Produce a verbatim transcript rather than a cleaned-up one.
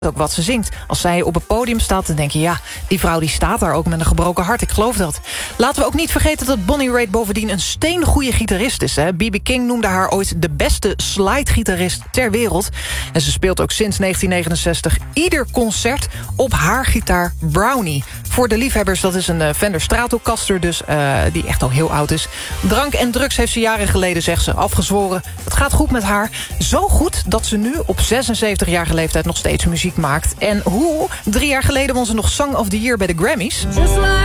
ook wat ze zingt. Als zij op het podium staat, dan denk je... ja, die vrouw die staat daar ook met een gebroken hart. Ik geloof dat. Laten we ook niet vergeten dat Bonnie Raitt bovendien... een steengoede gitarist is. B B King noemde haar ooit de beste slide-gitarist ter wereld. En ze speelt ook sinds negentien negenenzestig ieder concert... op haar gitaar Brownie. Voor de liefhebbers, dat is een uh, Fender Stratocaster... dus uh, die echt al heel oud is. Drank en drugs heeft ze jaren geleden, zegt ze, afgezworen. Het gaat goed met haar. Zo goed dat ze nu op zesenzeventigjarige leeftijd... nog steeds muziek maakt. En hoe? Drie jaar geleden won ze nog Song of the Year bij de Grammys.